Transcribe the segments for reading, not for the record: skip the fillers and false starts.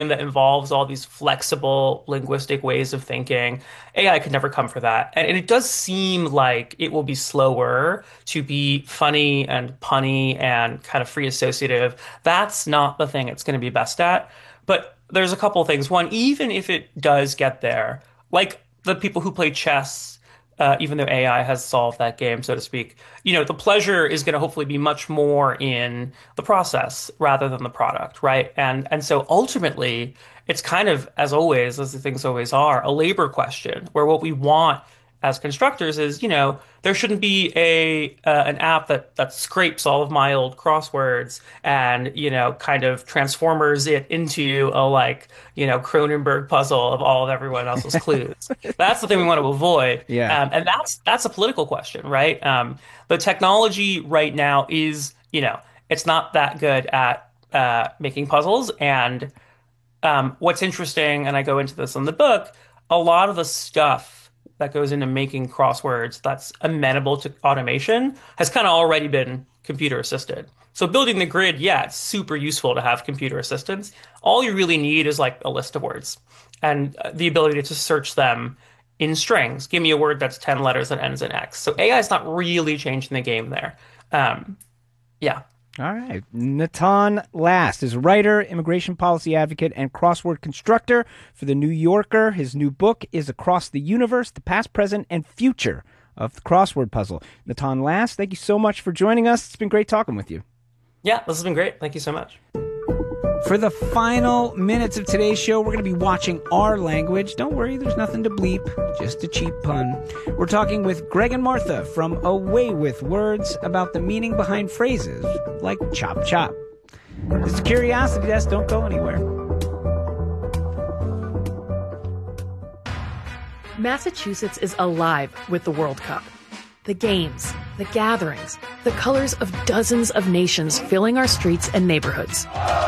that involves all these flexible linguistic ways of thinking, AI could never come for that. And it does seem like it will be slower to be funny and punny and kind of free associative. That's not the thing it's going to be best at. But there's a couple of things. One, even if it does get there, like the people who play chess, even though AI has solved that game, so to speak, the pleasure is going to hopefully be much more in the process rather than the product, right? And so ultimately, it's kind of, as always, as the things always are, a labor question where what we want as constructors is, there shouldn't be a an app that scrapes all of my old crosswords and, kind of transformers it into a like, Cronenberg puzzle of all of everyone else's clues. That's the thing we want to avoid. Yeah. And that's a political question, right? The technology right now is, it's not that good at making puzzles. And what's interesting, and I go into this in the book, a lot of the stuff that goes into making crosswords that's amenable to automation has kind of already been computer assisted. So building the grid, yeah, it's super useful to have computer assistance. All you really need is like a list of words and the ability to search them in strings. Give me a word that's 10 letters that ends in X. So AI is not really changing the game there. Um, yeah. All right. Natan Last is a writer, immigration policy advocate, and crossword constructor for The New Yorker. His new book is Across the Universe, the Past, Present, and Future of the Crossword Puzzle. Natan Last, thank you so much for joining us. It's been great talking with you. Yeah, this has been great. Thank you so much. For the final minutes of today's show, we're going to be watching Our Language. Don't worry, there's nothing to bleep, just a cheap pun. We're talking with Greg and Martha from Away with Words about the meaning behind phrases like chop chop. This is Curiosity Desk. Don't go anywhere. Massachusetts is alive with the World Cup. The games, the gatherings, the colors of dozens of nations filling our streets and neighborhoods.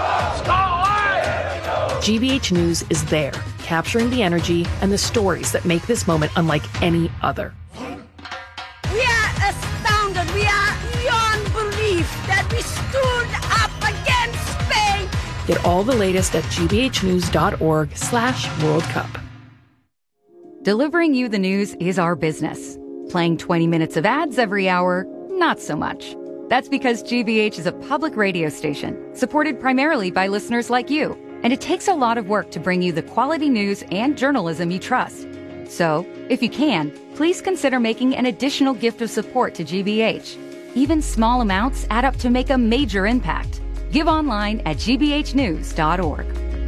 GBH News is there, capturing the energy and the stories that make this moment unlike any other. We are astounded. We are beyond belief that we stood up against Spain. Get all the latest at gbhnews.org/World Cup. Delivering you the news is our business. Playing 20 minutes of ads every hour, not so much. That's because GBH is a public radio station supported primarily by listeners like you. And it takes a lot of work to bring you the quality news and journalism you trust. So, if you can, please consider making an additional gift of support to GBH. Even small amounts add up to make a major impact. Give online at gbhnews.org.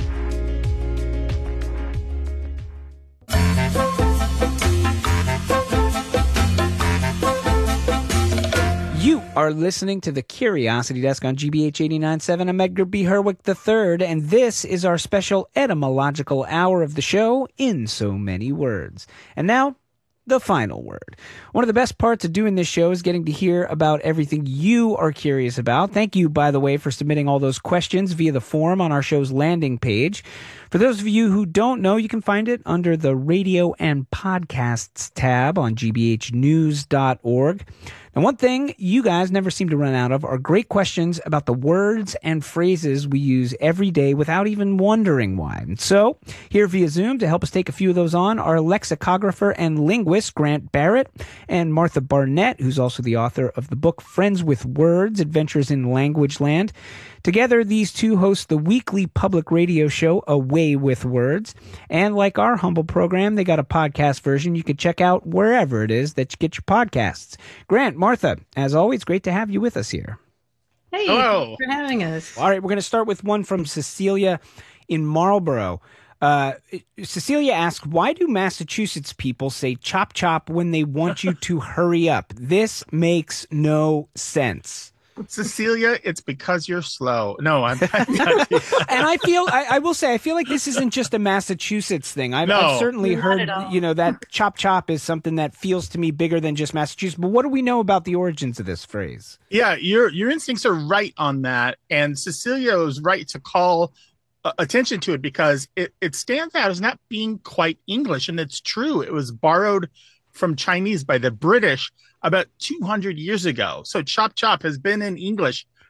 You are listening to the Curiosity Desk on GBH 89.7. I'm Edgar B. Herwick III, and this is our special etymological hour of the show, In So Many Words. And now, the final word. One of the best parts of doing this show is getting to hear about everything you are curious about. Thank you, by the way, for submitting all those questions via the form on our show's landing page. For those of you who don't know, you can find it under the Radio and Podcasts tab on gbhnews.org. And one thing you guys never seem to run out of are great questions about the words and phrases we use every day without even wondering why. And so, here via Zoom to help us take a few of those on are lexicographer and linguist Grant Barrett and Martha Barnett, who's also the author of the book Friends with Words, Adventures in Language Land. Together, these two host the weekly public radio show Away with Words. And like our humble program, they got a podcast version you can check out wherever it is that you get your podcasts. Grant, Martha, as always, great to have you with us here. Hey, Hello. thanks for having us. All right, we're going to start with one from Cecilia in Marlborough. Cecilia asks, why do Massachusetts people say chop chop when they want you to hurry up? This makes no sense. Cecilia, it's because you're slow. No, I'm not. And I will say, I feel like this isn't just a Massachusetts thing. I've certainly Not heard, at all. that chop chop is something that feels to me bigger than just Massachusetts. But what do we know about the origins of this phrase? Yeah, your instincts are right on that. And Cecilia was right to call attention to it because it stands out as not being quite English. And it's true. It was borrowed from Chinese by the British about 200 years ago. So chop chop has been in English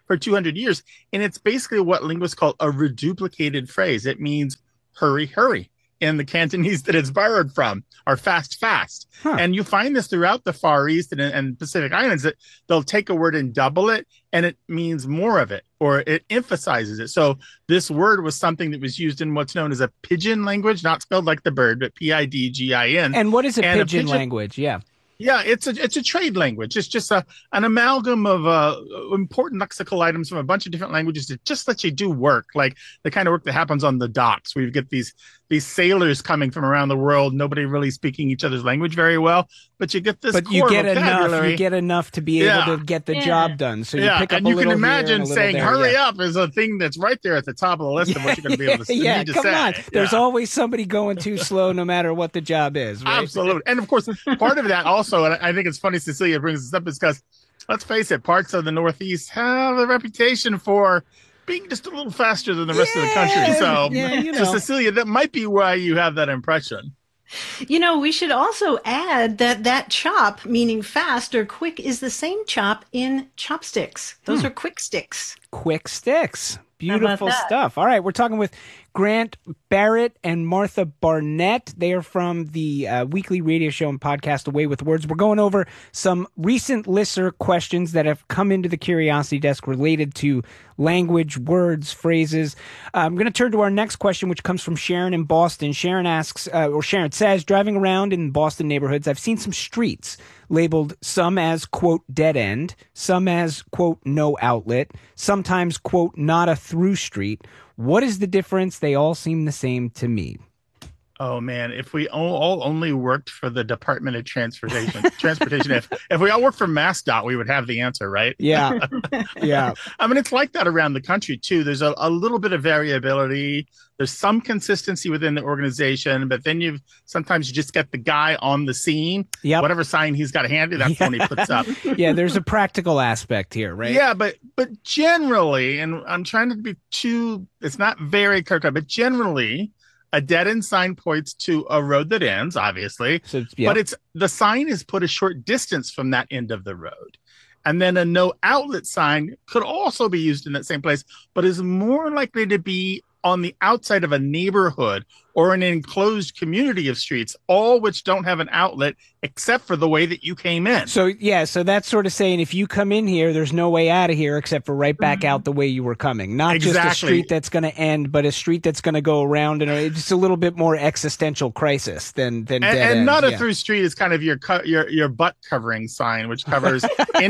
for 200 years. And it's basically what linguists call a reduplicated phrase. It means hurry, hurry in the Cantonese that it's borrowed from, or fast, fast. Huh. And you find this throughout the Far East and Pacific Islands, that they'll take a word and double it, and it means more of it, or it emphasizes it. So this word was something that was used in what's known as a pidgin language, not spelled like the bird, but Pidgin. And what is a And pidgin language? Yeah. Yeah, it's a trade language. It's just an amalgam of important lexical items from a bunch of different languages that just let you do work, like the kind of work that happens on the docks, where you get these sailors coming from around the world, nobody really speaking each other's language very well, but you get this. But you get enough to be able to get the job done. So you pick up and a you can little imagine saying there, "hurry up" is a thing that's right there at the top of the list of what you're going to be able to need to come say. on. There's always somebody going too slow, no matter what the job is. Right? Absolutely, and of course, part of that also, and I think it's funny Cecilia brings this up, is because let's face it, parts of the Northeast have a reputation for being just a little faster than the rest of the country. So, so Cecilia, that might be why you have that impression. We should also add that chop, meaning fast or quick, is the same chop in chopsticks. Those are quick sticks. Quick sticks. Beautiful stuff. All right, we're talking with Grant Barrett and Martha Barnett. They are from the weekly radio show and podcast Away with Words. We're going over some recent listener questions that have come into the Curiosity Desk related to language, words, phrases. I'm going to turn to our next question, which comes from Sharon in Boston. Sharon asks, or Sharon says, driving around in Boston neighborhoods, I've seen some streets labeled some as, quote, dead end, some as, quote, no outlet, sometimes, quote, not a through street. What is the difference? They all seem the same to me. Oh man, if we all only worked for the Department of Transportation, if we all worked for MassDOT, we would have the answer, right? Yeah. Yeah. I mean, it's like that around the country too. There's a little bit of variability. There's some consistency within the organization, but then sometimes you just get the guy on the scene. Yep. Whatever sign he's got handy, that's the one he puts up. Yeah, there's a practical aspect here, right? Yeah, but generally, and I'm trying to be it's not very clear, but generally, a dead end sign points to a road that ends, obviously, but the sign is put a short distance from that end of the road. And then a no outlet sign could also be used in that same place, but is more likely to be on the outside of a neighborhood or an enclosed community of streets, all which don't have an outlet except for the way that you came in. So that's sort of saying if you come in here, there's no way out of here except for right back out the way you were coming. Not just a street that's going to end, but a street that's going to go around, and it's a little bit more existential crisis than dead ends. And not a through street is kind of your butt covering sign, which covers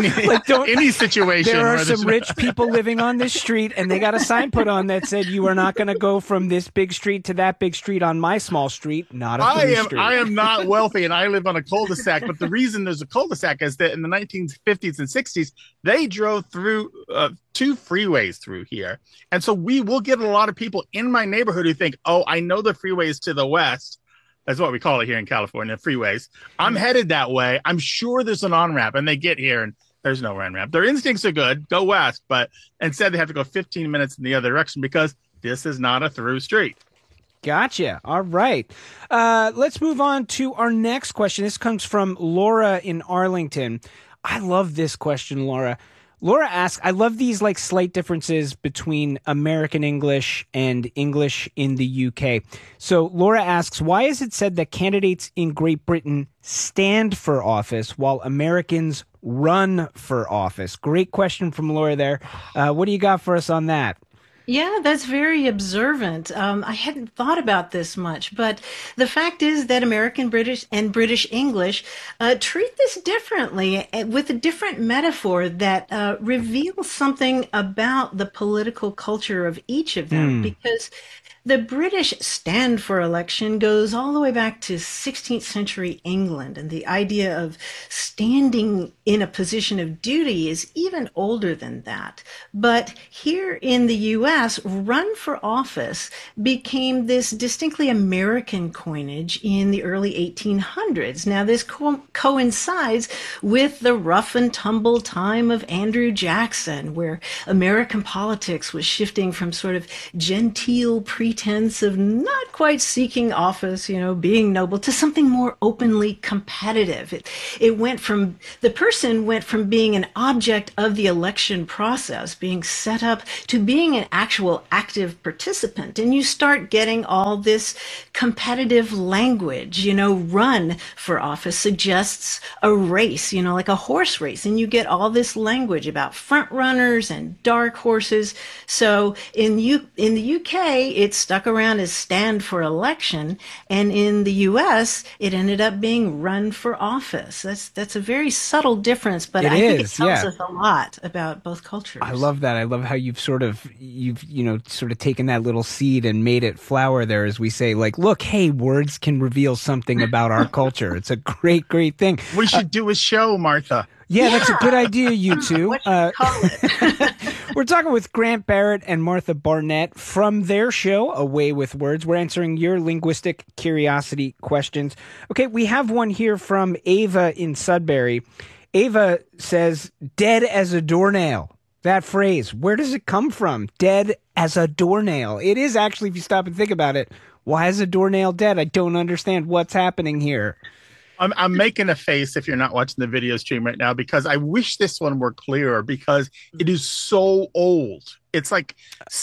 any situation. There are some rich people living on this street, and they got a sign put on that said, you are not going to go from this big street to that big street on my small street, not a through street. I am not wealthy, and I live on a cul-de-sac, but the reason there's a cul-de-sac is that in the 1950s and 60s, they drove through two freeways through here. And so we will get a lot of people in my neighborhood who think, oh, I know the freeway is to the west. That's what we call it here in California, freeways. I'm headed that way. I'm sure there's an on-ramp, and they get here, and there's no on-ramp. Their instincts are good, go west, but instead they have to go 15 minutes in the other direction because this is not a through street. Gotcha. All right. Let's move on to our next question. This comes from Laura in Arlington. I love this question, Laura. Laura asks, I love these slight differences between American English and English in the UK. So Laura asks, why is it said that candidates in Great Britain stand for office while Americans run for office? Great question from Laura there. What do you got for us on that? Yeah, that's very observant. I hadn't thought about this much, but the fact is that American British and British English treat this differently with a different metaphor that reveals something about the political culture of each of them, because the British stand for election goes all the way back to 16th century England, and the idea of standing in a position of duty is even older than that. But here in the U.S., run for office became this distinctly American coinage in the early 1800s. Now, this coincides with the rough and tumble time of Andrew Jackson, where American politics was shifting from sort of genteel preaching pretense of not quite seeking office, being noble, to something more openly competitive. The person went from being an object of the election process, being set up, to being an actual active participant. And you start getting all this competitive language, run for office suggests a race, like a horse race. And you get all this language about front runners and dark horses. So in the UK, it stuck around as stand for election. And in the US, it ended up being run for office. That's a very subtle difference, but I think it tells us a lot about both cultures. I love that. I love how you've sort of taken that little seed and made it flower there, as we say, like, look, hey, words can reveal something about our culture. It's a great, great thing. We should do a show, Martha. Yeah, that's a good idea, you two. What should we call it? We're talking with Grant Barrett and Martha Barnett from their show, A Way with Words. We're answering your linguistic curiosity questions. Okay, we have one here from Ava in Sudbury. Ava says, dead as a doornail. That phrase, where does it come from? Dead as a doornail. It is actually, if you stop and think about it, why is a doornail dead? I don't understand what's happening here. I'm making a face if you're not watching the video stream right now, because I wish this one were clearer, because it is so old. It's like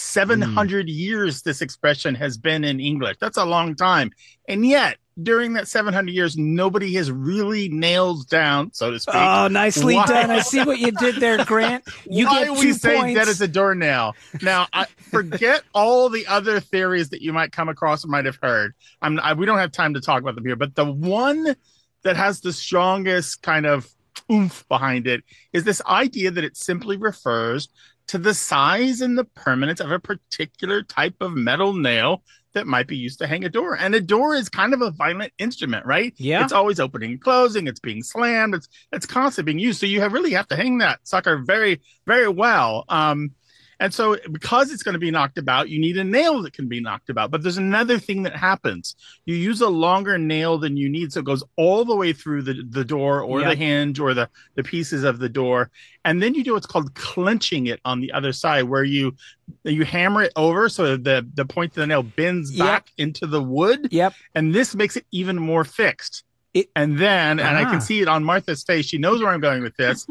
700 years this expression has been in English. That's a long time. And yet, during that 700 years, nobody has really nailed down, so to speak. Oh, nicely done. I see what you did there, Grant. You why get 2 we say points. that is a doornail. Now, I forget all the other theories that you might come across or might have heard. We don't have time to talk about them here, but the one that has the strongest kind of oomph behind it is this idea that it simply refers to the size and the permanence of a particular type of metal nail that might be used to hang a door. And a door is kind of a violent instrument, right? Yeah. It's always opening and closing. It's being slammed. It's constantly being used. So you really have to hang that sucker very, very well. And so because it's going to be knocked about, you need a nail that can be knocked about. But there's another thing that happens. You use a longer nail than you need, so it goes all the way through the door or the hinge or the pieces of the door. And then you do what's called clenching it on the other side, where you hammer it over so the point of the nail bends back into the wood. Yep. And this makes it even more fixed. And I can see it on Martha's face. She knows where I'm going with this.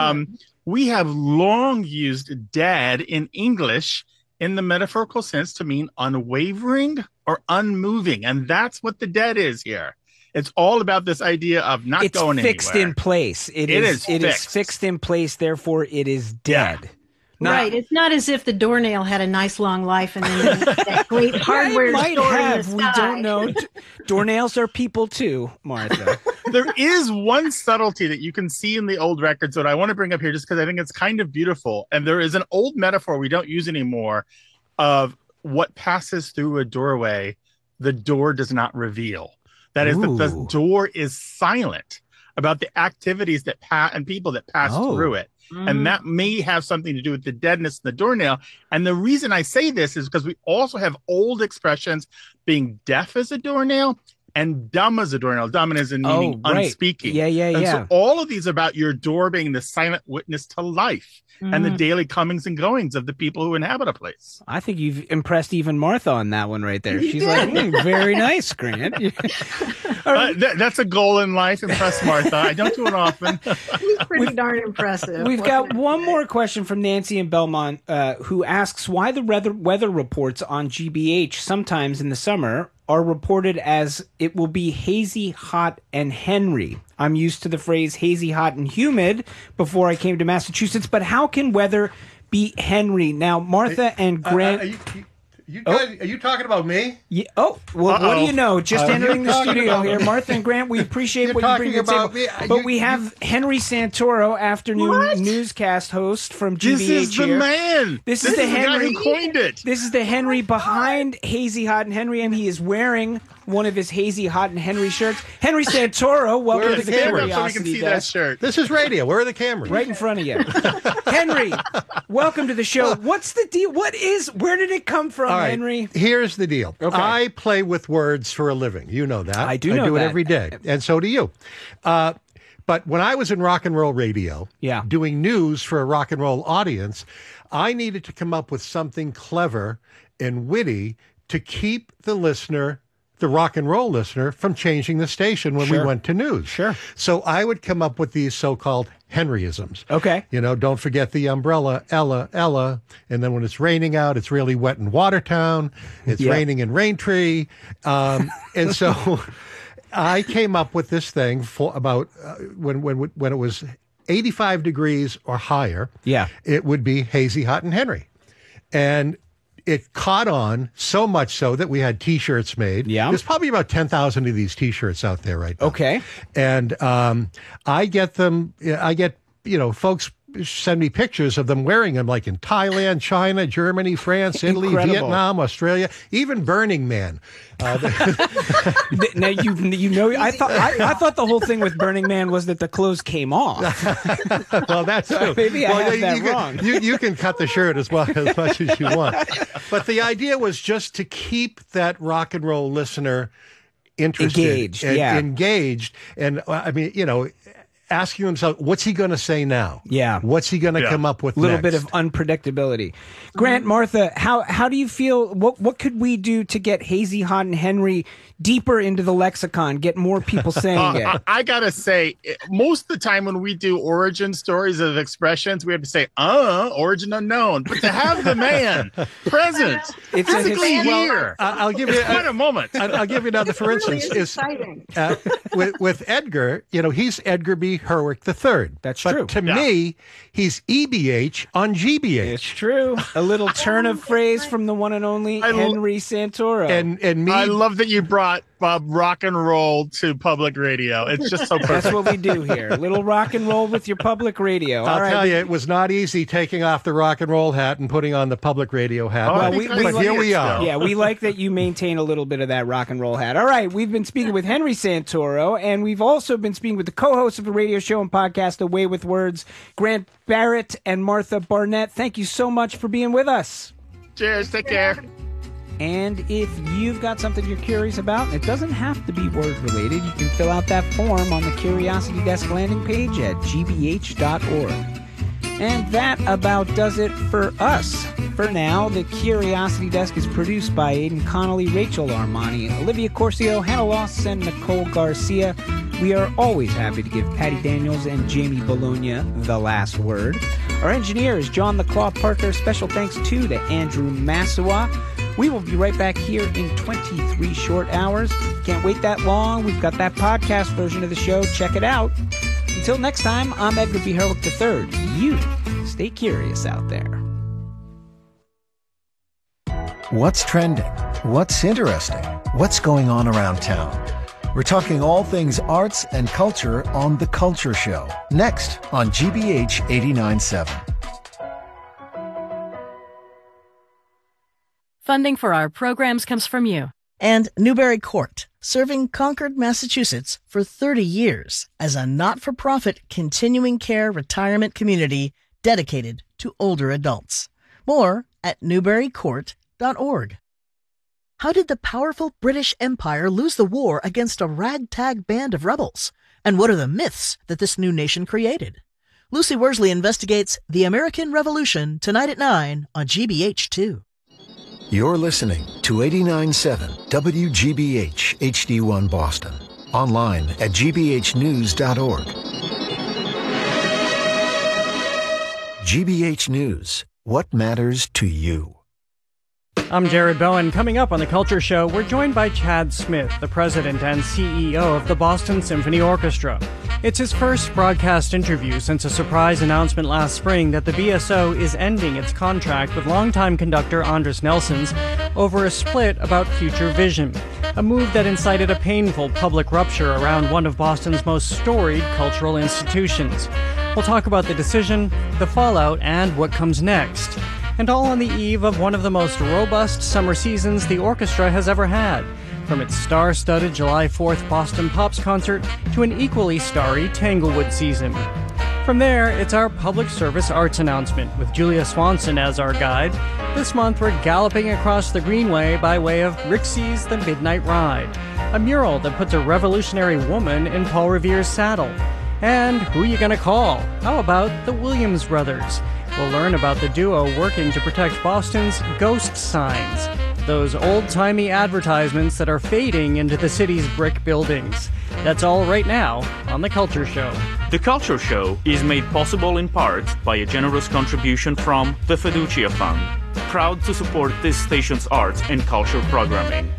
We have long used dead in English in the metaphorical sense to mean unwavering or unmoving. And that's what the dead is here. It's all about this idea of not going anywhere. It's fixed in place. It is fixed in place, therefore it is dead. Yeah. Right. It's not as if the doornail had a nice long life and then that great hardware store in the sky. We don't know. Doornails are people too, Martha. There is one subtlety that you can see in the old records that I want to bring up here just because I think it's kind of beautiful. And there is an old metaphor we don't use anymore of what passes through a doorway, the door does not reveal. That is, that the door is silent about the activities that and people that pass through it. And that may have something to do with the deadness of the doornail. And the reason I say this is because we also have old expressions, being deaf as a doornail and dumb as a doornail. Dumb as in meaning unspeaking. And so all of these are about your door being the silent witness to life and the daily comings and goings of the people who inhabit a place. I think you've impressed even Martha on that one right there. She's like, very nice, Grant. That's a goal in life, impress Martha. I don't do it often. He's pretty darn impressive. We've got one more question from Nancy in Belmont, who asks why the weather reports on GBH sometimes in the summer are reported as it will be hazy, hot, and Henry. I'm used to the phrase hazy, hot, and humid before I came to Massachusetts, but how can weather be Henry? Now, Martha and Grant... You guys, are you talking about me? Yeah. Oh, well, what do you know? Just entering the studio here. Martha and Grant, we appreciate what you bring to the table. But we have Henry Santoro, afternoon newscast host from GBH. This is the man. This is the Henry guy who coined it. This is the Henry behind Hazy, Hot, and Henry, and he is wearing one of his Hazy, Hot, and Henry shirts. Henry Santoro, welcome to the Curiosity so we can see that shirt. This is radio. Where are the cameras? Right in front of you. Henry, welcome to the show. What's the deal? Where did it come from, right, Henry? Here's the deal. Okay. I play with words for a living. You know that. I do know that. I do it every day, and so do you. But when I was in rock and roll radio, doing news for a rock and roll audience, I needed to come up with something clever and witty to keep the listener, the rock and roll listener, from changing the station when we went to news. Sure. So I would come up with these so-called Henryisms. Okay. You know, don't forget the umbrella, Ella, Ella. And then when it's raining out, it's really wet in Watertown. It's raining in Raintree. And so I came up with this thing for about when it was 85 degrees or higher. Yeah. It would be Hazy, Hot, and Henry. And it caught on so much so that we had T-shirts made. Yeah. There's probably about 10,000 of these T-shirts out there right now. Okay. And I get them, folks send me pictures of them wearing them, like in Thailand, China, Germany, France, Italy, Incredible. Vietnam, Australia, even Burning Man. Now I thought the whole thing with Burning Man was that the clothes came off. Well, that's true. Maybe I have that wrong. You can cut the shirt as much as you want. But the idea was just to keep that rock and roll listener interested, engaged. And I mean, asking themselves, what's he going to say now? Yeah. What's he going to come up with next? A little next? bit of unpredictability. Grant, Martha, how do you feel? What could we do to get Hazy, Hot, and Henry deeper into the lexicon, get more people saying it? I got to say, most of the time when we do origin stories of expressions, we have to say, origin unknown. But to have the man present, it's physically here. I'll give you quite a moment. I'll give you another, for instance. With Edgar, he's Edgar B. Herwick III. That's true. But to me, he's EBH on GBH. It's true. A little turn of phrase from the one and only Henry Santoro. And me. I love that you brought rock and roll to public radio. It's just so perfect. That's what we do here. A little rock and roll with your public radio. I'll tell you, it was not easy taking off the rock and roll hat and putting on the public radio hat. Well, but here we are. Yeah, we like that you maintain a little bit of that rock and roll hat. All right, we've been speaking with Henry Santoro, and we've also been speaking with the co-hosts of the radio show and podcast, Away with Words, Grant Barrett and Martha Barnett. Thank you so much for being with us. Cheers. Take care. And if you've got something you're curious about, it doesn't have to be word-related. You can fill out that form on the Curiosity Desk landing page at gbh.org. And that about does it for us. For now, the Curiosity Desk is produced by Aidan Connolly, Rachel Armani, Olivia Corcio, Hannah Loss, and Nicole Garcia. We are always happy to give Patty Daniels and Jamie Bologna the last word. Our engineer is John the Claw Parker. Special thanks, too, to Andrew Massawa. We will be right back here in 23 short hours. Can't wait that long. We've got that podcast version of the show. Check it out. Until next time, I'm Edgar B. Herwick III. You stay curious out there. What's trending? What's interesting? What's going on around town? We're talking all things arts and culture on The Culture Show. Next on GBH 89.7. Funding for our programs comes from you. And Newbury Court, serving Concord, Massachusetts for 30 years as a not-for-profit continuing care retirement community dedicated to older adults. More at newburycourt.org. How did the powerful British Empire lose the war against a ragtag band of rebels? And what are the myths that this new nation created? Lucy Worsley investigates The American Revolution tonight at 9 on GBH2. You're listening to 89.7 WGBH HD1 Boston. Online at gbhnews.org. GBH News. What matters to you? I'm Jared Bowen. Coming up on The Culture Show, we're joined by Chad Smith, the president and CEO of the Boston Symphony Orchestra. It's his first broadcast interview since a surprise announcement last spring that the BSO is ending its contract with longtime conductor Andris Nelsons over a split about future vision, a move that incited a painful public rupture around one of Boston's most storied cultural institutions. We'll talk about the decision, the fallout, and what comes next. And all on the eve of one of the most robust summer seasons the orchestra has ever had, from its star-studded July 4th Boston Pops concert to an equally starry Tanglewood season. From there, it's our public service arts announcement, with Julia Swanson as our guide. This month, we're galloping across the Greenway by way of Rixey's The Midnight Ride, a mural that puts a revolutionary woman in Paul Revere's saddle. And who you gonna call? How about the Williams Brothers? We'll learn about the duo working to protect Boston's ghost signs. those old-timey advertisements that are fading into the city's brick buildings. That's all right now on The Culture Show. The Culture Show is made possible in part by a generous contribution from the Fiducia Fund, proud to support this station's arts and culture programming.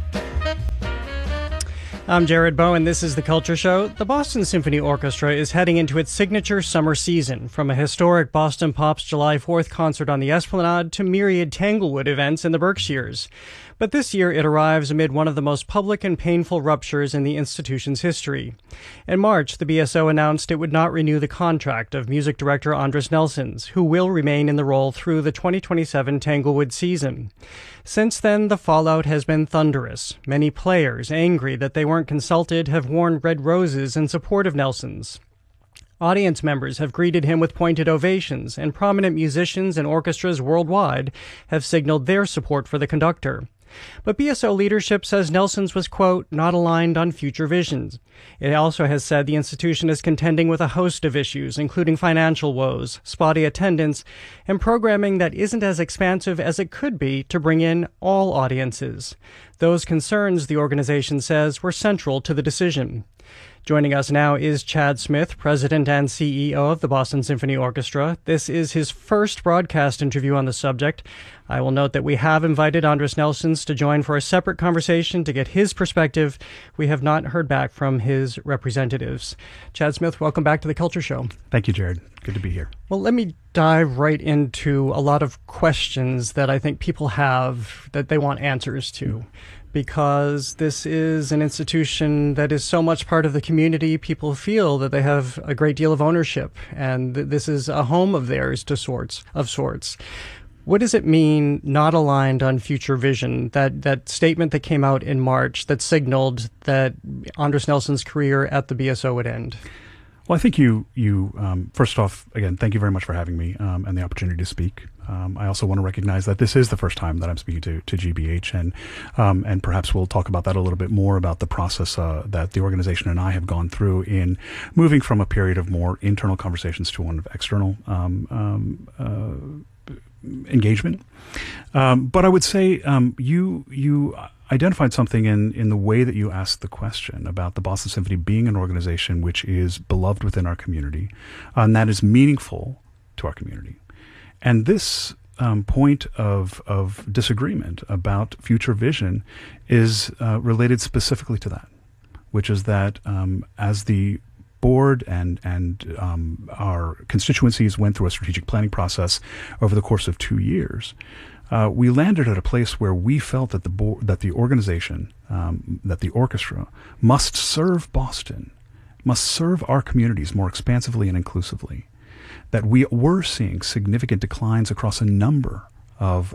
I'm Jared Bowen. This is The Culture Show. The Boston Symphony Orchestra is heading into its signature summer season, from a historic Boston Pops July 4th concert on the Esplanade to myriad Tanglewood events in the Berkshires. But this year it arrives amid one of the most public and painful ruptures in the institution's history. In March, the BSO announced it would not renew the contract of music director Andris Nelsons, who will remain in the role through the 2027 Tanglewood season. Since then, the fallout has been thunderous. Many players, angry that they weren't consulted, have worn red roses in support of Nelsons. Audience members have greeted him with pointed ovations, and prominent musicians and orchestras worldwide have signaled their support for the conductor. But BSO leadership says Nelsons was, quote, not aligned on future visions. It also has said the institution is contending with a host of issues, including financial woes, spotty attendance, and programming that isn't as expansive as it could be to bring in all audiences. Those concerns, the organization says, were central to the decision. Joining us now is Chad Smith, President and CEO of the Boston Symphony Orchestra. This is his first broadcast interview on the subject. I will note that we have invited Andris Nelsons to join for a separate conversation to get his perspective. We have not heard back from his representatives. Chad Smith, welcome back to The Culture Show. Thank you, Jared. Good to be here. Well, let me dive right into a lot of questions that I think people have that they want answers to. Because this is an institution that is so much part of the community. People feel that they have a great deal of ownership, and this is a home of theirs of sorts. What does it mean, not aligned on future vision? That statement that came out in March that signaled that Andris Nelsons' career at the BSO would end? Well, I think you first off, again, thank you very much for having me and the opportunity to speak. I also want to recognize that this is the first time that I'm speaking to GBH, and perhaps we'll talk about that a little bit more, about the process that the organization and I have gone through in moving from a period of more internal conversations to one of external engagement. But I would say you identified something in the way that you asked the question about the Boston Symphony being an organization which is beloved within our community, and that is meaningful to our community. And this point of disagreement about future vision is related specifically to that, which is that as the board and our constituencies went through a strategic planning process over the course of 2 years, we landed at a place where we felt that the organization, that the orchestra, must serve Boston, must serve our communities more expansively and inclusively. That we were seeing significant declines across a number of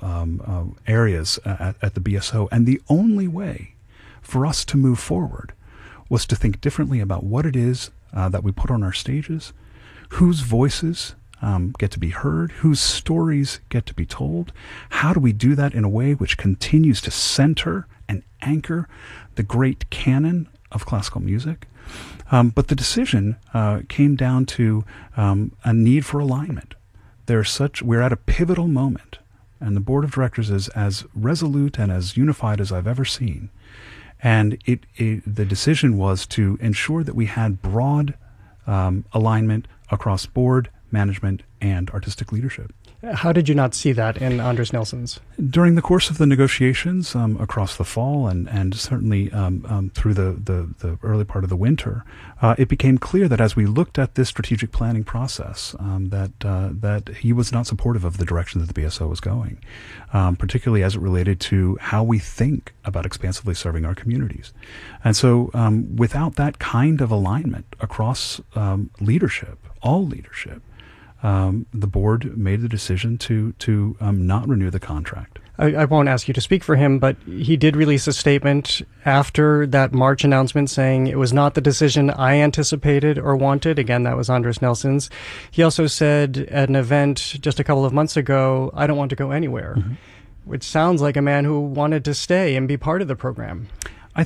areas at the BSO, and the only way for us to move forward was to think differently about what it is that we put on our stages, whose voices get to be heard, whose stories get to be told. How do we do that in a way which continues to center and anchor the great canon of classical music? But the decision came down to a need for alignment. We're at a pivotal moment, and the board of directors is as resolute and as unified as I've ever seen. And the decision was to ensure that we had broad alignment across board, management, and artistic leadership. How did you not see that in Andris Nelsons? During the course of the negotiations across the fall and certainly through the early part of the winter, it became clear that as we looked at this strategic planning process, that he was not supportive of the direction that the BSO was going, particularly as it related to how we think about expansively serving our communities. And so without that kind of alignment across leadership, all leadership, the board made the decision to not renew the contract. I won't ask you to speak for him, but he did release a statement after that March announcement saying it was not the decision I anticipated or wanted. Again, that was Andris Nelsons. He also said at an event just a couple of months ago, I don't want to go anywhere, which sounds like a man who wanted to stay and be part of the program. I think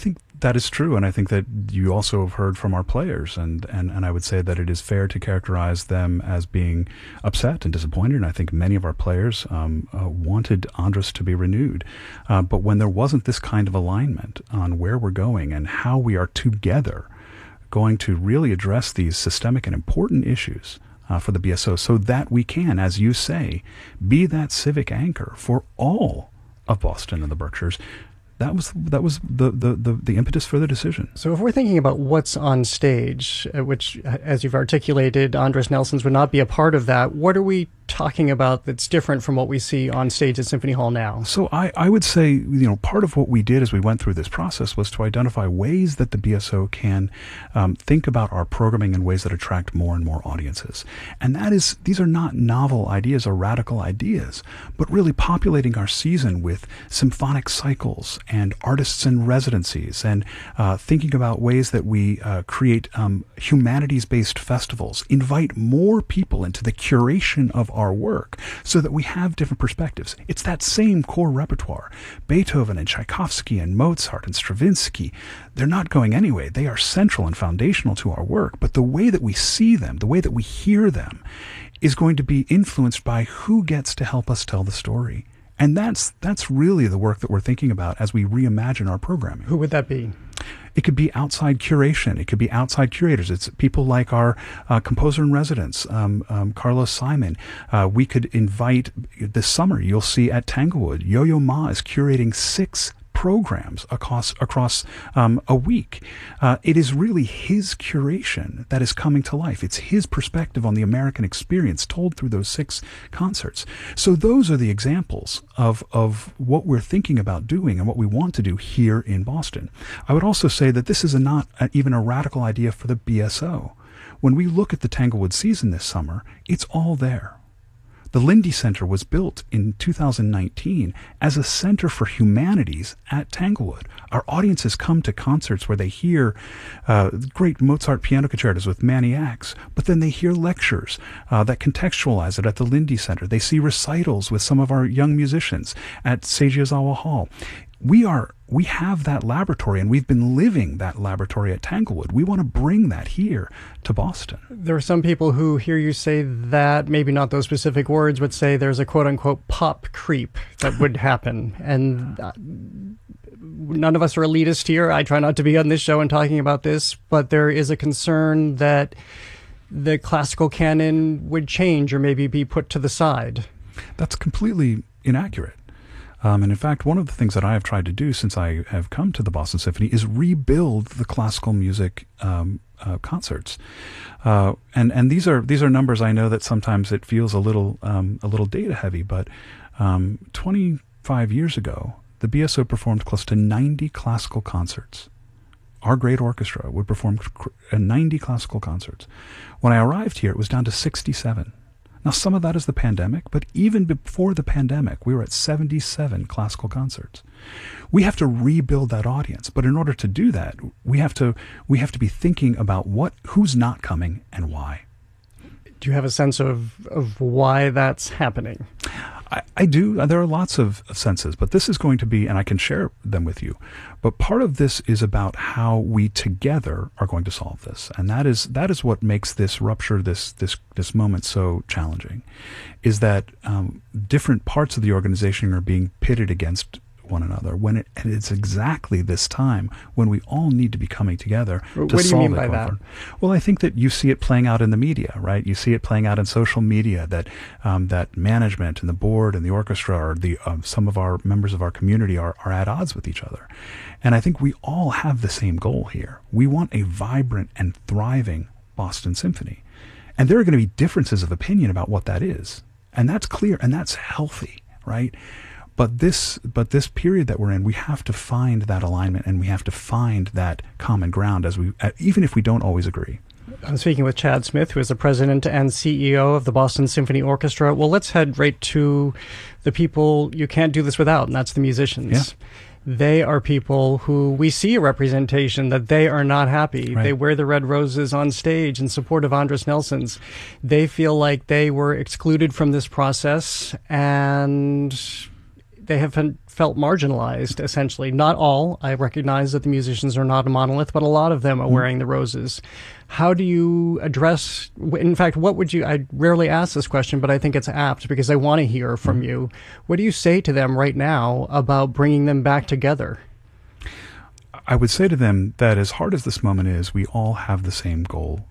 That is true, and I think that you also have heard from our players, and I would say that it is fair to characterize them as being upset and disappointed, and I think many of our players wanted Andras to be renewed. But when there wasn't this kind of alignment on where we're going and how we are together going to really address these systemic and important issues for the BSO so that we can, as you say, be that civic anchor for all of Boston and the Berkshires, that was the impetus for the decision. So if we're thinking about what's on stage, which, as you've articulated, Andras Nelsons would not be a part of that, what are we talking about that's different from what we see on stage at Symphony Hall now? So I would say, part of what we did as we went through this process was to identify ways that the BSO can think about our programming in ways that attract more and more audiences. And these are not novel ideas or radical ideas, but really populating our season with symphonic cycles and artists in residencies, and thinking about ways that we create humanities-based festivals, invite more people into the curation of our work so that we have different perspectives. It's that same core repertoire. Beethoven and Tchaikovsky and Mozart and Stravinsky, they're not going anyway. They are central and foundational to our work, but the way that we see them, the way that we hear them, is going to be influenced by who gets to help us tell the story. And that's really the work that we're thinking about as we reimagine our programming. Who would that be? It could be outside curation. It could be outside curators. It's people like our composer in residence, Carlos Simon. We could invite this summer. You'll see at Tanglewood, Yo-Yo Ma is curating 6 programs across a week. It is really his curation that is coming to life. It's his perspective on the American experience told through those 6 concerts. So those are the examples of what we're thinking about doing and what we want to do here in Boston. I would also say that this is not even a radical idea for the BSO. When we look at the Tanglewood season this summer, it's all there. The Lindy Center was built in 2019 as a center for humanities at Tanglewood. Our audiences come to concerts where they hear great Mozart piano concertos with Maniacs, but then they hear lectures that contextualize it at the Lindy Center. They see recitals with some of our young musicians at Seiji Ozawa Hall. We have that laboratory, and we've been living that laboratory at Tanglewood. We want to bring that here to Boston. There are some people who hear you say that, maybe not those specific words, would say there's a quote-unquote pop creep that would happen. And none of us are elitist here. I try not to be on this show and talking about this, but there is a concern that the classical canon would change or maybe be put to the side. That's completely inaccurate. And in fact, one of the things that I have tried to do since I have come to the Boston Symphony is rebuild the classical music concerts. And these are numbers. I know that sometimes it feels a little data heavy, but 25 years ago, the BSO performed close to 90 classical concerts. Our great orchestra would perform 90 classical concerts. When I arrived here, it was down to 67. Now, some of that is the pandemic, but even before the pandemic, we were at 77 classical concerts. We have to rebuild that audience, but in order to do that, we have to be thinking about who's not coming and why. Do you have a sense of why that's happening? I do. There are lots of senses, but this is going to be, and I can share them with you. But part of this is about how we together are going to solve this, and that is what makes this rupture, this moment so challenging, is that different parts of the organization are being pitted against one another and it's exactly this time when we all need to be coming together to solve it. What do you mean by that? Well, I think that you see it playing out in the media, right? You see it playing out in social media that that management and the board and the orchestra or some of our members of our community are at odds with each other. And I think we all have the same goal here. We want a vibrant and thriving Boston Symphony. And there are going to be differences of opinion about what that is. And that's clear and that's healthy, right? But this period that we're in, we have to find that alignment and we have to find that common ground even if we don't always agree. I'm speaking with Chad Smith, who is the president and CEO of the Boston Symphony Orchestra. Well, let's head right to the people you can't do this without, and that's the musicians. Yeah. They are people who we see a representation that they are not happy. Right. They wear the red roses on stage in support of Andras Nelsons. They feel like they were excluded from this process, and they have felt marginalized, essentially. Not all. I recognize that the musicians are not a monolith, but a lot of them are wearing the roses. How do you address, in fact, what would you, I rarely ask this question, but I think it's apt because I want to hear from you. What do you say to them right now about bringing them back together? I would say to them that as hard as this moment is, we all have the same goal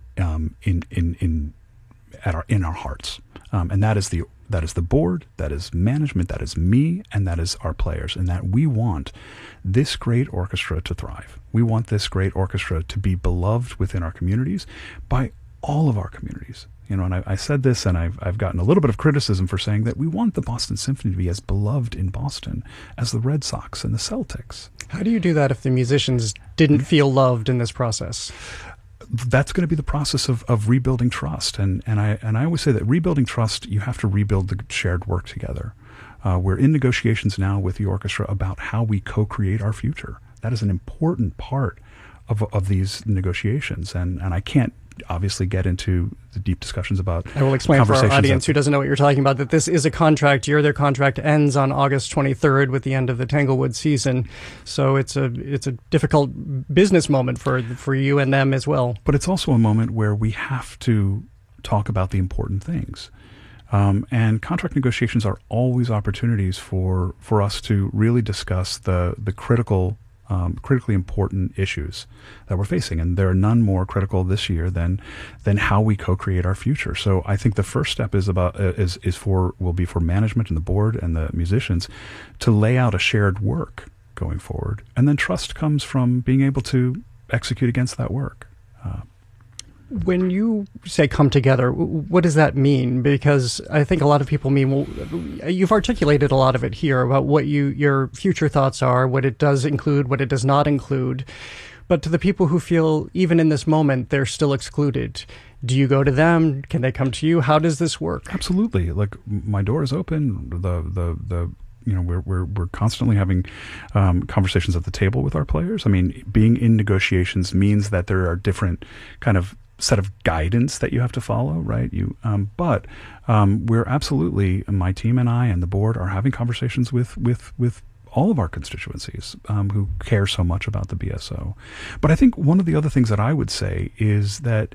in our hearts, and that is the board, that is management, that is me, and that is our players, and that we want this great orchestra to thrive. We want this great orchestra to be beloved within our communities by all of our communities. You know, and I said this, and I've gotten a little bit of criticism for saying that we want the Boston Symphony to be as beloved in Boston as the Red Sox and the Celtics. How do you do that if the musicians didn't feel loved in this process? That's going to be the process of rebuilding trust, and I always say that rebuilding trust, you have to rebuild the shared work together. We're in negotiations now with the orchestra about how we co-create our future. That is an important part of these negotiations, and I can't obviously get into the deep discussions about. I will explain for our audience who doesn't know what you're talking about that this is a contract year. Their contract ends on August 23rd with the end of the Tanglewood season, so it's a difficult business moment for you and them as well. But it's also a moment where we have to talk about the important things. And contract negotiations are always opportunities for us to really discuss the critically important issues that we're facing, and there are none more critical this year than how we co-create our future. So I think the first step will be for management and the board and the musicians to lay out a shared work going forward, and then trust comes from being able to execute against that work. When you say come together, what does that mean? Because I think a lot of people mean, well, you've articulated a lot of it here about what your future thoughts are, what it does include, what it does not include. But to the people who feel even in this moment they're still excluded, do you go to them? Can they come to you? How does this work? Absolutely. Like, my door is open. We're constantly having conversations at the table with our players. I mean, being in negotiations means that there are different kind of set of guidance that you have to follow, right? But we're absolutely, my team and I and the board are having conversations with all of our constituencies who care so much about the BSO. But I think one of the other things that I would say is that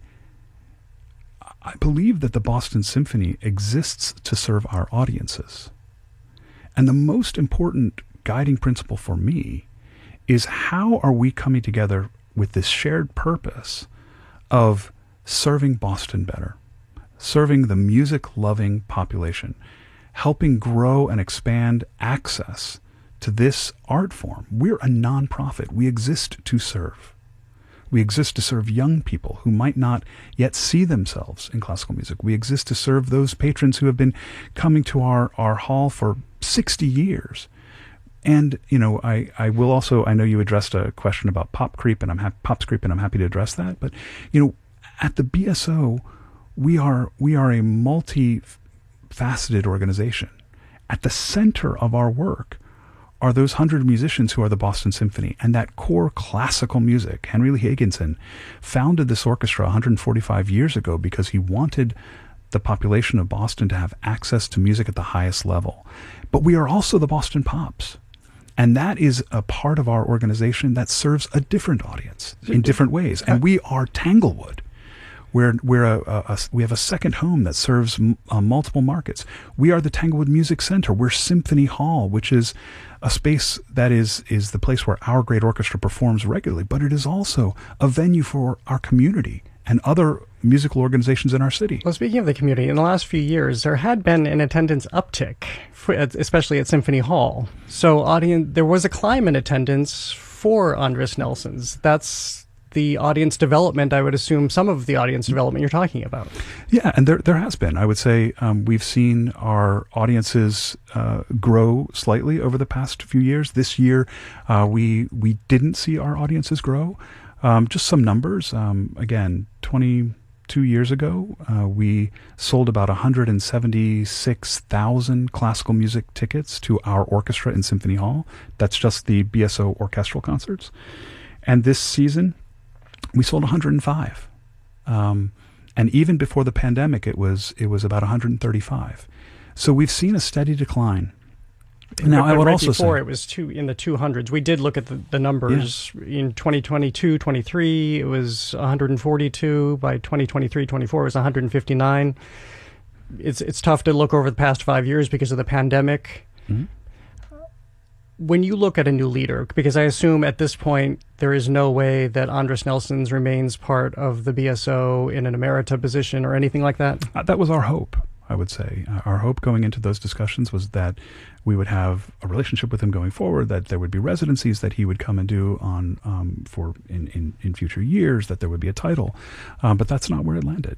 I believe that the Boston Symphony exists to serve our audiences. And the most important guiding principle for me is how are we coming together with this shared purpose of serving Boston better, serving the music-loving population, helping grow and expand access to this art form. We're a nonprofit. We exist to serve. We exist to serve young people who might not yet see themselves in classical music. We exist to serve those patrons who have been coming to our hall for 60 years. And, you know, I will also, I know you addressed a question about pops creep, and I'm happy to address that. But, you know, at the BSO, we are a multi-faceted organization. At the center of our work are those 100 musicians who are the Boston Symphony, and that core classical music. Henry Lee Higginson founded this orchestra 145 years ago because he wanted the population of Boston to have access to music at the highest level. But we are also the Boston Pops. And that is a part of our organization that serves a different audience in different ways. And we are Tanglewood. We have a second home that serves multiple markets. We are the Tanglewood Music Center. We're Symphony Hall, which is a space that is the place where our great orchestra performs regularly, but it is also a venue for our community and other musical organizations in our city. Well, speaking of the community, in the last few years, there had been an attendance uptick, especially at Symphony Hall. So there was a climb in attendance for Andris Nelsons. That's the audience development, I would assume, some of the audience development you're talking about. Yeah, and there has been. I would say we've seen our audiences grow slightly over the past few years. This year, we didn't see our audiences grow. Just some numbers. Again, 22 years ago, we sold about 176,000 classical music tickets to our orchestra in Symphony Hall. That's just the BSO orchestral concerts. And this season, we sold 105. And even before the pandemic, it was about 135. So we've seen a steady decline Now, I would right also before say it was in the 200s. We did look at the numbers. In 2022, 23, it was 142. By 2023, 24, it was 159. It's tough to look over the past 5 years because of the pandemic. Mm-hmm. When you look at a new leader, because I assume at this point there is no way that Andres Nelsons remains part of the BSO in an emerita position or anything like that? That was our hope, I would say. Our hope going into those discussions was that we would have a relationship with him going forward, that there would be residencies that he would come and do in future years, that there would be a title. But that's not where it landed.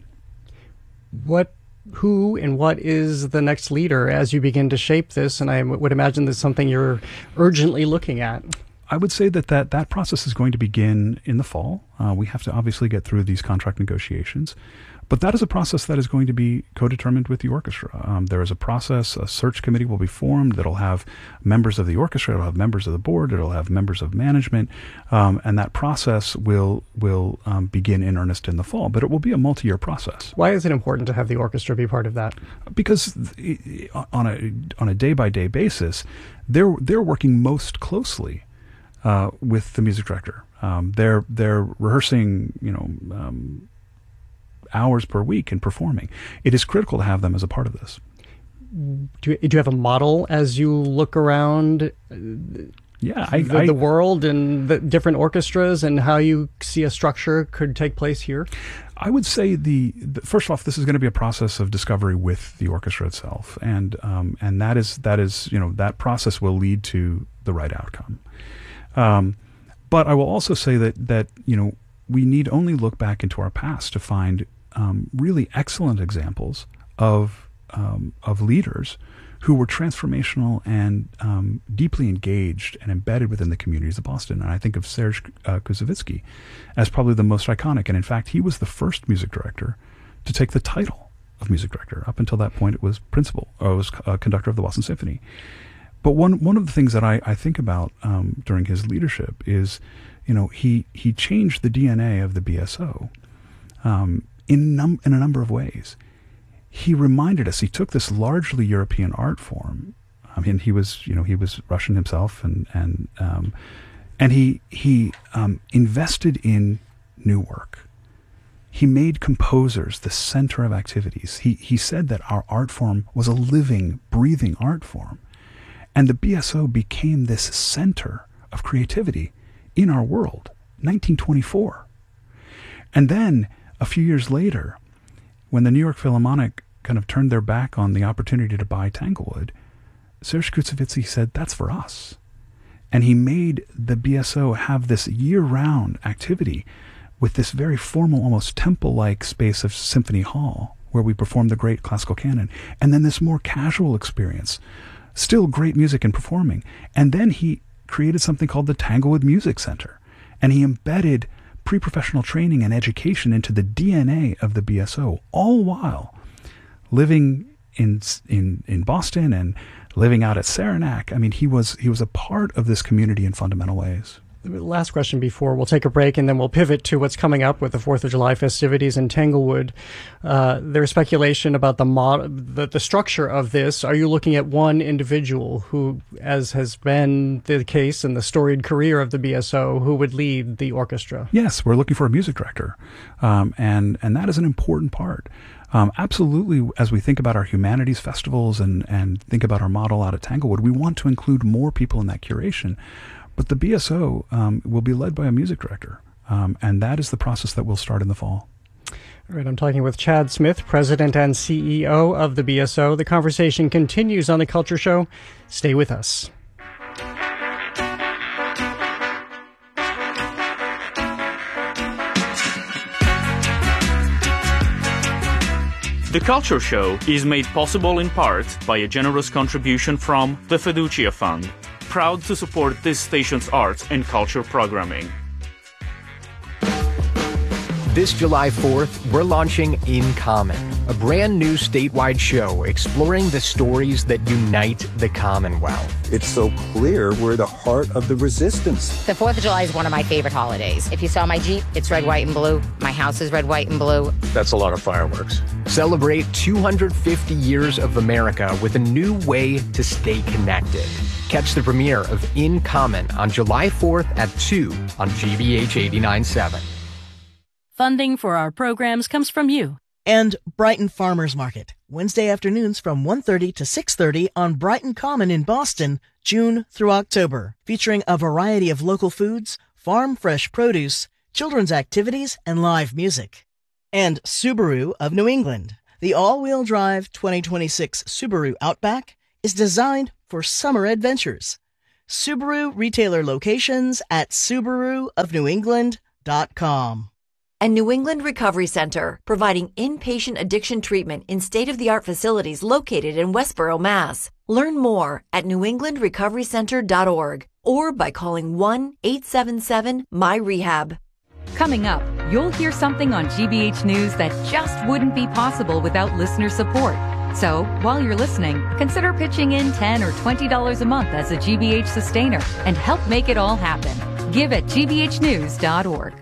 Who and what is the next leader as you begin to shape this? And I would imagine that's something you're urgently looking at. I would say that process is going to begin in the fall. We have to obviously get through these contract negotiations. But that is a process that is going to be co-determined with the orchestra. There is a process, a search committee will be formed that'll have members of the orchestra, it'll have members of the board, it'll have members of management, and that process will begin in earnest in the fall. But it will be a multi-year process. Why is it important to have the orchestra be part of that? Because on a day-by-day basis, they're working most closely with the music director. They're rehearsing, hours per week and performing. It is critical to have them as a part of this. Do you have a model as you look around the world and the different orchestras and how you see a structure could take place here? I would say first off, this is going to be a process of discovery with the orchestra itself, and that process will lead to the right outcome. But I will also say that we need only look back into our past to find really excellent examples of leaders who were transformational and deeply engaged and embedded within the communities of Boston. And I think of Serge Koussevitzky as probably the most iconic. And in fact, he was the first music director to take the title of music director. Up until that point, it was principal, or it was conductor of the Boston Symphony. But one of the things that I think about during his leadership is, he changed the DNA of the BSO in a number of ways. He reminded us. He took this largely European art form. I mean, he was Russian himself, and he invested in new work. He made composers the center of activities. He said that our art form was a living, breathing art form, and the BSO became this center of creativity in our world. 1924. And then a few years later, when the New York Philharmonic kind of turned their back on the opportunity to buy Tanglewood, Serge Koussevitzky said, that's for us. And he made the BSO have this year-round activity with this very formal, almost temple-like space of Symphony Hall, where we performed the great classical canon, and then this more casual experience, still great music and performing. And then he created something called the Tanglewood Music Center, and he embedded pre-professional training and education into the DNA of the BSO, all while living in Boston and living out at Saranac. I mean, he was a part of this community in fundamental ways. Last question before we'll take a break, and then we'll pivot to what's coming up with the 4th of July festivities in Tanglewood. There's speculation about the structure of this. Are you looking at one individual who, as has been the case in the storied career of the BSO, who would lead the orchestra? Yes, we're looking for a music director, and that is an important part. Absolutely, as we think about our humanities festivals and think about our model out at Tanglewood, we want to include more people in that curation. But the BSO will be led by a music director, and that is the process that will start in the fall. All right, I'm talking with Chad Smith, President and CEO of the BSO. The conversation continues on The Culture Show. Stay with us. The Culture Show is made possible in part by a generous contribution from the Fiducia Fund, proud to support this station's arts and culture programming. This July 4th, we're launching In Common, a brand new statewide show exploring the stories that unite the Commonwealth. It's so clear we're the heart of the resistance. The 4th of July is one of my favorite holidays. If you saw my Jeep, it's red, white, and blue. My house is red, white, and blue. That's a lot of fireworks. Celebrate 250 years of America with a new way to stay connected. Catch the premiere of In Common on July 4th at 2 on GBH 89.7. Funding for our programs comes from you. And Brighton Farmers Market, Wednesday afternoons from 1:30 to 6:30 on Brighton Common in Boston, June through October, featuring a variety of local foods, farm fresh produce, children's activities, and live music. And Subaru of New England. The all-wheel drive 2026 Subaru Outback is designed for summer adventures. Subaru retailer locations at SubaruofNewEngland.com. And New England Recovery Center, providing inpatient addiction treatment in state-of-the-art facilities located in Westboro, Mass. Learn more at newenglandrecoverycenter.org or by calling 1-877-MY-REHAB. Coming up, you'll hear something on GBH News that just wouldn't be possible without listener support. So, while you're listening, consider pitching in $10 or $20 a month as a GBH sustainer and help make it all happen. Give at gbhnews.org.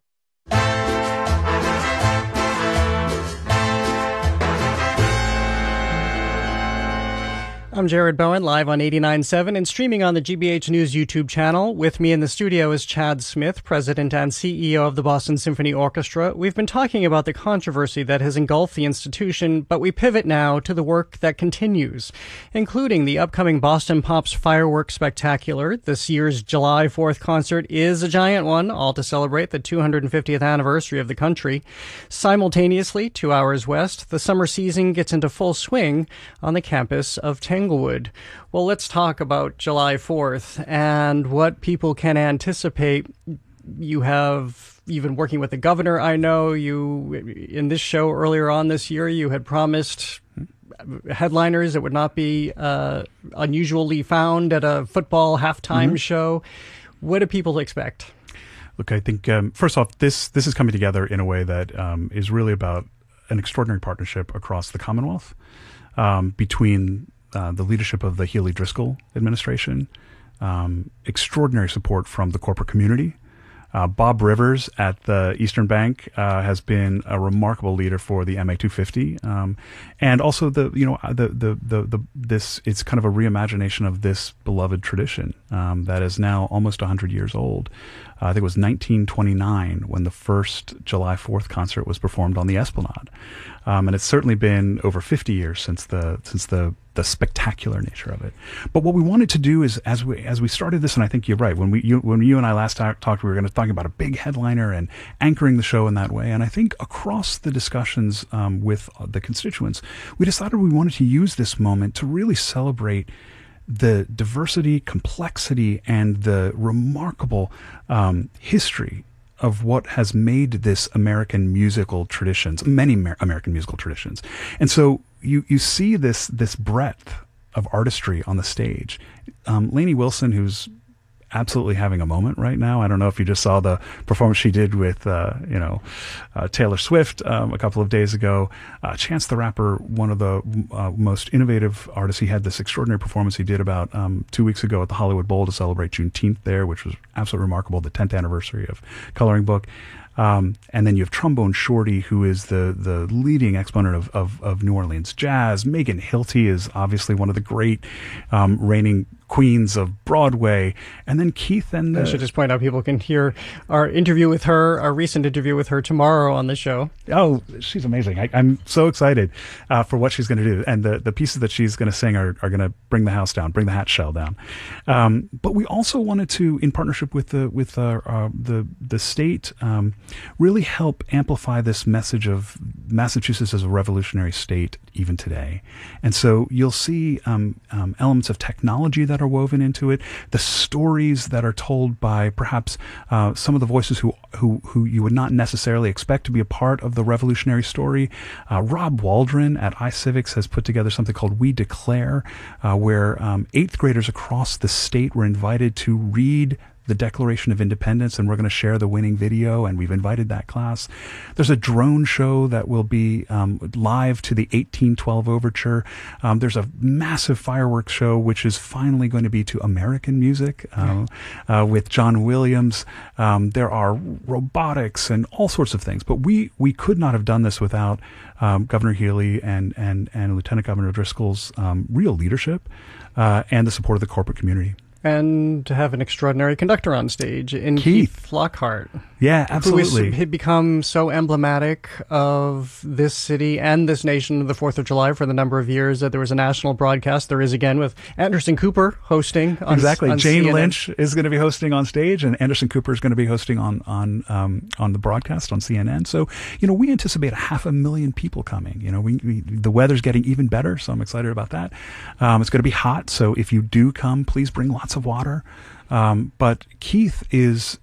I'm Jared Bowen, live on 89.7 and streaming on the GBH News YouTube channel. With me in the studio is Chad Smith, President and CEO of the Boston Symphony Orchestra. We've been talking about the controversy that has engulfed the institution, but we pivot now to the work that continues, including the upcoming Boston Pops Fireworks Spectacular. This year's July 4th concert is a giant one, all to celebrate the 250th anniversary of the country. Simultaneously, 2 hours west, the summer season gets into full swing on the campus of Tanglewood. Well, let's talk about July 4th and what people can anticipate. You have, even working with the governor, I know you, in this show earlier on this year, you had promised headliners that would not be unusually found at a football halftime show. What do people expect? Look, I think, first off, this is coming together in a way that is really about an extraordinary partnership across the Commonwealth between the leadership of the Healy Driscoll administration, extraordinary support from the corporate community. Bob Rivers at the Eastern Bank has been a remarkable leader for the MA250, and also this it's kind of a reimagination of this beloved tradition that is now almost 100 years old. I think it was 1929 when the first July 4th concert was performed on the Esplanade, and it's certainly been over 50 years since the spectacular nature of it. But what we wanted to do is, as we started this, and I think you're right, when you and I last talked, we were going to talk about a big headliner and anchoring the show in that way. And I think across the discussions with the constituents, we decided we wanted to use this moment to really celebrate the diversity, complexity, and the remarkable history of what has made this American musical traditions, many American musical traditions. And so you see this breadth of artistry on the stage. Lainey Wilson, who's absolutely having a moment right now. I don't know if you just saw the performance she did with Taylor Swift a couple of days ago. Chance the Rapper, one of the most innovative artists. He had this extraordinary performance he did about 2 weeks ago at the Hollywood Bowl to celebrate Juneteenth there, which was absolutely remarkable, the 10th anniversary of Coloring Book. And then you have Trombone Shorty, who is the leading exponent of New Orleans jazz. Megan Hilty is obviously one of the great reigning queens of Broadway. And then Keith and I should just point out, people can hear our interview with her, our recent interview with her tomorrow on the show. Oh, she's amazing. I'm so excited for what she's going to do. And the pieces that she's going to sing are going to bring the house down, bring the hat shell down. But we also wanted to, in partnership with the state, really help amplify this message of Massachusetts as a revolutionary state even today. And so you'll see elements of technology that are woven into it, the stories that are told by perhaps some of the voices who you would not necessarily expect to be a part of the revolutionary story. Rob Waldron at iCivics has put together something called We Declare, where 8th graders across the state were invited to read the Declaration of Independence, and we're going to share the winning video, and we've invited that class. There's a drone show that will be live to the 1812 Overture. There's a massive fireworks show, which is finally going to be to American music with John Williams. There are robotics and all sorts of things, but we could not have done this without Governor Healy and Lieutenant Governor Driscoll's real leadership and the support of the corporate community. And to have an extraordinary conductor on stage in Keith Lockhart. Yeah, absolutely. Who has become so emblematic of this city and this nation, the 4th of July, for the number of years that there was a national broadcast. There is again with Anderson Cooper hosting on Exactly. on Jane CNN. Lynch is going to be hosting on stage, and Anderson Cooper is going to be hosting on the broadcast on CNN. So, we anticipate 500,000 people coming. The weather's getting even better, so I'm excited about that. It's going to be hot, so if you do come, please bring lots of water. But Keith is,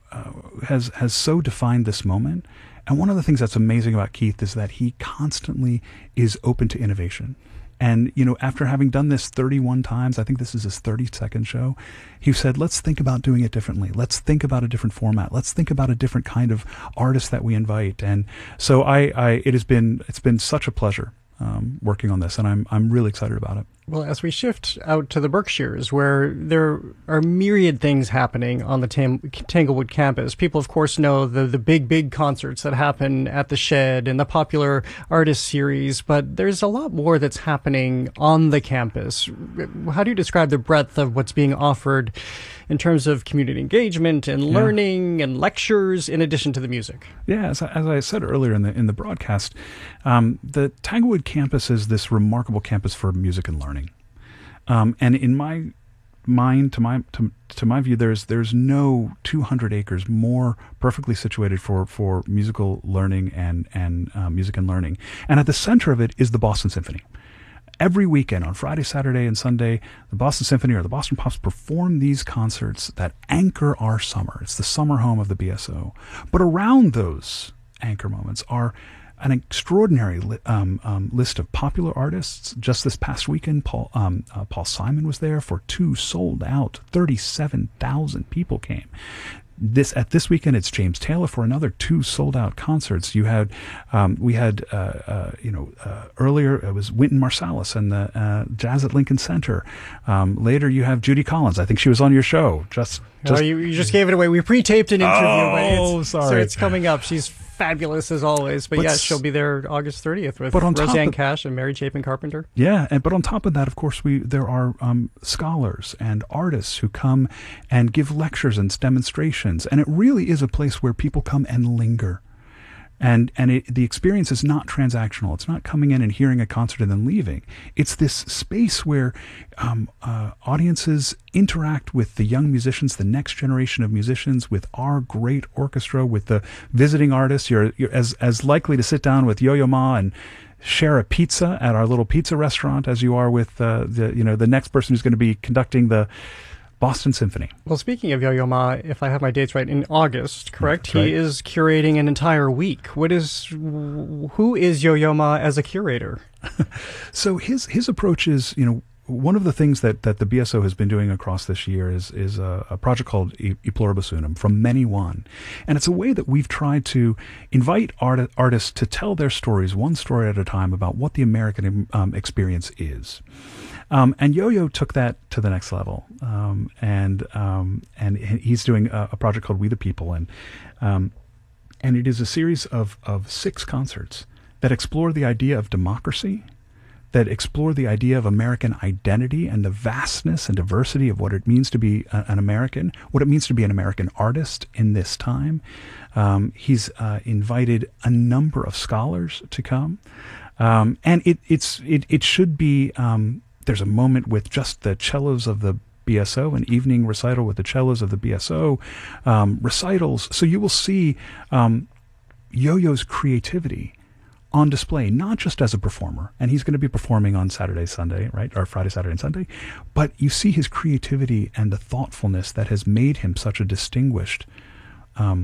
has so defined this moment. And one of the things that's amazing about Keith is that he constantly is open to innovation. And, after having done this 31 times, I think this is his 32nd show, he said, let's think about doing it differently. Let's think about a different format. Let's think about a different kind of artist that we invite. And so it's been such a pleasure working on this, and I'm really excited about it. Well, as we shift out to the Berkshires, where there are myriad things happening on the Tanglewood campus, people, of course, know the big concerts that happen at the Shed and the Popular Artist Series, but there's a lot more that's happening on the campus. How do you describe the breadth of what's being offered in terms of community engagement and learning and lectures, in addition to the music? Yeah, as I said earlier in the broadcast, the Tanglewood campus is this remarkable campus for music and learning. And in my mind, to my view, there's no 200 acres more perfectly situated for musical learning and music and learning. And at the center of it is the Boston Symphony. Every weekend, on Friday, Saturday, and Sunday, the Boston Symphony or the Boston Pops perform these concerts that anchor our summer. It's the summer home of the BSO. But around those anchor moments are an extraordinary list of popular artists. Just this past weekend, Paul Simon was there for 2 sold-out. 37,000 people came. This weekend, it's James Taylor for another 2 sold-out concerts. We had earlier it was Wynton Marsalis and the Jazz at Lincoln Center. Later, you have Judy Collins. I think she was on your show. You just gave it away. We pre-taped an interview. Oh, sorry. So it's coming up. She's fabulous as always. But yes, she'll be there August 30th with Roseanne Cash and Mary Chapin Carpenter. Yeah, but on top of that, of course, there are scholars and artists who come and give lectures and demonstrations. And it really is a place where people come and linger. And the experience is not transactional. It's not coming in and hearing a concert and then leaving. It's this space where audiences interact with the young musicians, the next generation of musicians, with our great orchestra, with the visiting artists. You're as likely to sit down with Yo-Yo Ma and share a pizza at our little pizza restaurant as you are with the next person who's going to be conducting the Boston Symphony. Well, speaking of Yo-Yo Ma, if I have my dates right, in August, correct? That's right. He is curating an entire week. Who is Yo-Yo Ma as a curator? So his approach is, one of the things that the BSO has been doing across this year is a project called E Pluribus Unum, from many one. And it's a way that we've tried to invite artists to tell their stories, one story at a time, about what the American experience is. And Yo-Yo took that to the next level, and he's doing a project called We the People, and it is a series of 6 concerts that explore the idea of democracy, that explore the idea of American identity and the vastness and diversity of what it means to be an American, what it means to be an American artist in this time. He's invited a number of scholars to come, and it should be. There's a moment with just the cellos of the BSO, an evening recital with the cellos of the BSO, recitals. So you will see Yo-Yo's creativity on display, not just as a performer, and he's going to be performing on Saturday, Sunday, right, or Friday, Saturday, and Sunday, but you see his creativity and the thoughtfulness that has made him such a distinguished,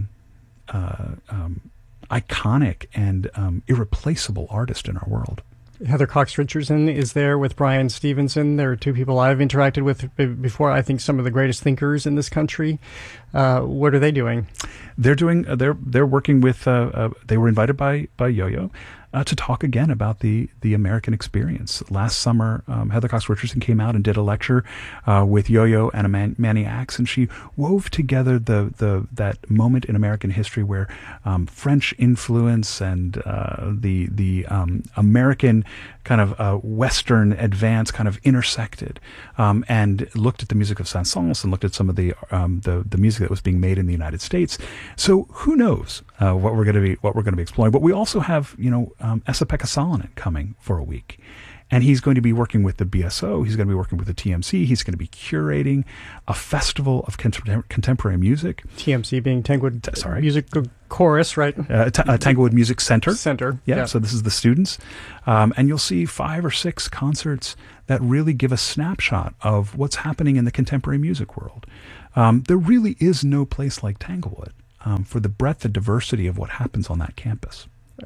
iconic, and irreplaceable artist in our world. Heather Cox Richardson is there with Brian Stevenson. There are two people I've interacted with before. I think some of the greatest thinkers in this country. What are they doing? They're doing. They're working with. They were invited by Yo-Yo to talk again about the American experience. Last summer, Heather Cox Richardson came out and did a lecture with Yo-Yo and Maniacs, and she wove together that moment in American history where French influence and the American kind of Western advance kind of intersected, and looked at the music of Saint-Saëns and looked at some of the music that was being made in the United States. So who knows what we're going to be exploring? But we also have Esa-Pekka Salonen coming for a week. And he's going to be working with the BSO. He's going to be working with the TMC. He's going to be curating a festival of contemporary music. TMC being Tanglewood Music Chorus, right? Tanglewood Music Center. Yeah. So this is the students. And you'll see 5 or 6 concerts that really give a snapshot of what's happening in the contemporary music world. There really is no place like Tanglewood for the breadth and diversity of what happens on that campus.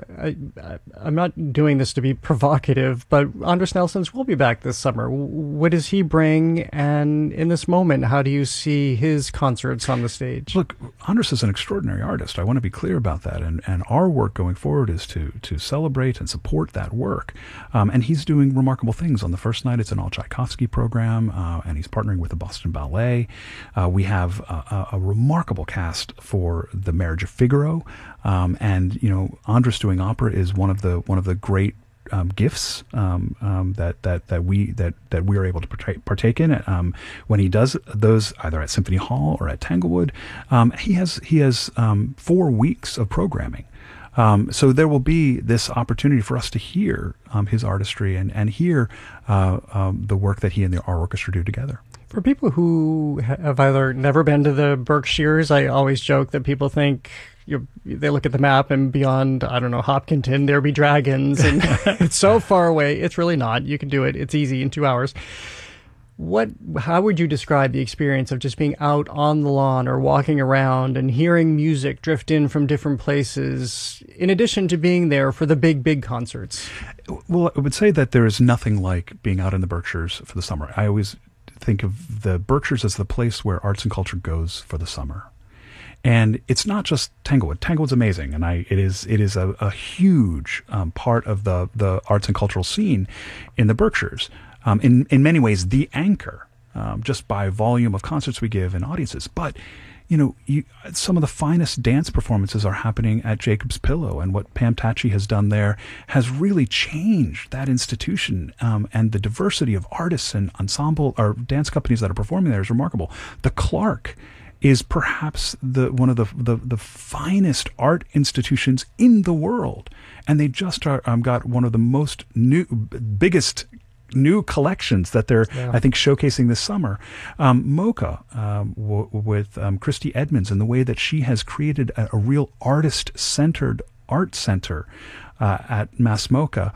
I'm not doing this to be provocative, but Anders Nelsons will be back this summer. What does he bring? And in this moment, how do you see his concerts on the stage? Look, Anders is an extraordinary artist. I want to be clear about that. And our work going forward is to celebrate and support that work. And he's doing remarkable things. On the first night, it's an all Tchaikovsky program, and he's partnering with the Boston Ballet. We have a remarkable cast for The Marriage of Figaro. And Andras doing opera is one of the great gifts that we are able to partake in. When he does those either at Symphony Hall or at Tanglewood, he has 4 weeks of programming. So there will be this opportunity for us to hear his artistry and hear the work that he and our orchestra do together. For people who have either never been to the Berkshires, I always joke that people think they look at the map and beyond, I don't know, Hopkinton, there be dragons, and it's so far away. It's really not. You can do it. It's easy in 2 hours. How would you describe the experience of just being out on the lawn or walking around and hearing music drift in from different places, in addition to being there for the big concerts? Well, I would say that there is nothing like being out in the Berkshires for the summer. I always think of the Berkshires as the place where arts and culture goes for the summer. And it's not just Tanglewood. Tanglewood's amazing, and it is a huge part of the arts and cultural scene in the Berkshires. In many ways, the anchor, just by volume of concerts we give and audiences. But some of the finest dance performances are happening at Jacob's Pillow, and what Pam Tachi has done there has really changed that institution. And the diversity of artists and ensemble or dance companies that are performing there is remarkable. The Clark is perhaps one of the finest art institutions in the world, and they just got one of the biggest new collections that they're, I think, showcasing this summer. MoCA with Christy Edmonds and the way that she has created a real artist-centered art center at Mass MoCA.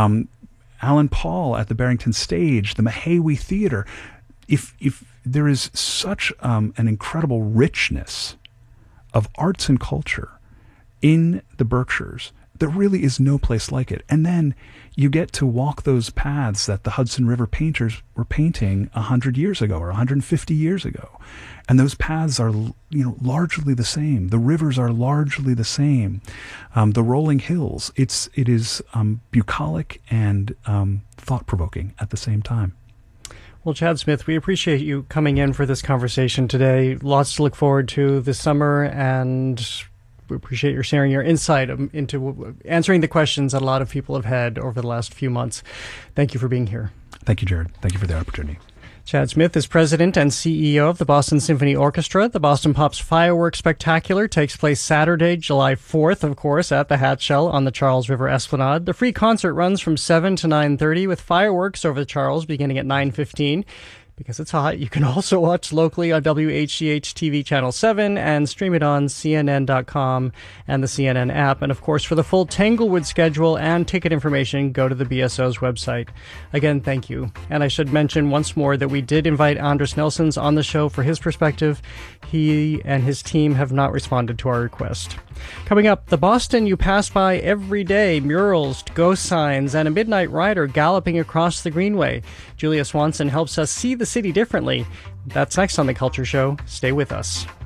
Alan Paul at the Barrington Stage, the Mahawi Theater. If there is such an incredible richness of arts and culture in the Berkshires, there really is no place like it. And then you get to walk those paths that the Hudson River painters were painting 100 years ago or 150 years ago. And those paths are, largely the same. The rivers are largely the same. The rolling hills, it is bucolic and thought-provoking at the same time. Well, Chad Smith, we appreciate you coming in for this conversation today. Lots to look forward to this summer, and we appreciate your sharing your insight into answering the questions that a lot of people have had over the last few months. Thank you for being here. Thank you, Jared. Thank you for the opportunity. Chad Smith is president and CEO of the Boston Symphony Orchestra. The Boston Pops Fireworks Spectacular takes place Saturday, July 4th, of course, at the Hat Shell on the Charles River Esplanade. The free concert runs from 7 to 9:30 with fireworks over the Charles beginning at 9:15. Because it's hot, you can also watch locally on WHCH TV Channel 7 and stream it on CNN.com and the CNN app. And of course, for the full Tanglewood schedule and ticket information, go to the BSO's website. Again, thank you. And I should mention once more that we did invite Anders Nelsons on the show for his perspective. He and his team have not responded to our request. Coming up, the Boston you pass by every day, murals, ghost signs, and a midnight rider galloping across the Greenway. Julia Swanson helps us see the city differently. That's next on The Culture Show. Stay with us.